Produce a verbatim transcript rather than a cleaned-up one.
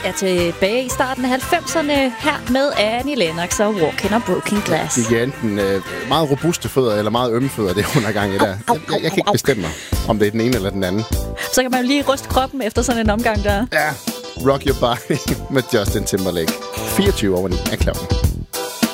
er tilbage i starten af halvfemserne her med Annie Lennox og Walking on Broken Glass. Det giver enten øh, meget robuste fødder eller meget ømme fødder, det hun er gang i der. Jeg, jeg, jeg kan ikke bestemme mig, om det er den ene eller den anden. Så kan man jo lige ryste kroppen efter sådan en omgang der. Ja, Rock Your Body med Justin Timberlake. fireogtyve over ni er klokken.